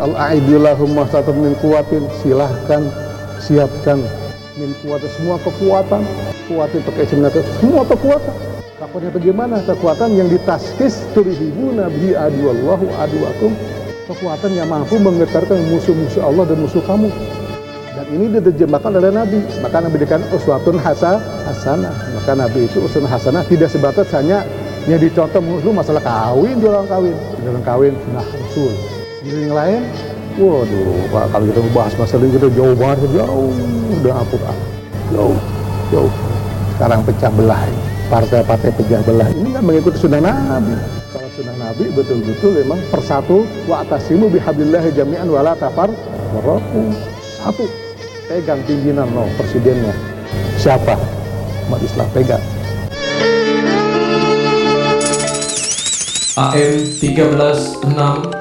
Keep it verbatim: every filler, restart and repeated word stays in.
Al-a'idulahum mastatun min kuwatin, silahkan siapkan min kuwatin, semua kekuatan, kuwatin pakai sebenarnya semua kekuatan. Takutnya bagaimana? Kekuatan yang ditaskis turhibuna bihi aduwallahu aduwakum, kekuatan yang mampu menggetarkan musuh-musuh Allah dan musuh kamu. Dan ini diterjemahkan oleh Nabi. Maka Nabi dikatakan uswatun hasa, hasanah. Maka Nabi itu uswatun hasanah tidak sebatas hanya yang dicontoh lu masalah kawin, jualan kawin, jualan kawin, nah Rasul. Yang lain, waduh, Pak, kalau kita membahas masalah itu jauh banget, jauh, udah ampun, jauh, jauh. Sekarang pecah belah, partai-partai pecah belah. Ini kan mengikuti sunnah Nabi. Kalau sunnah Nabi betul-betul memang persatu, wa atasimu bihablillahi jami'an wala tafarraqu. Satu, pegang pimpinan lo, presidennya. Siapa? Umat Islam, pegang. A M tiga belas enam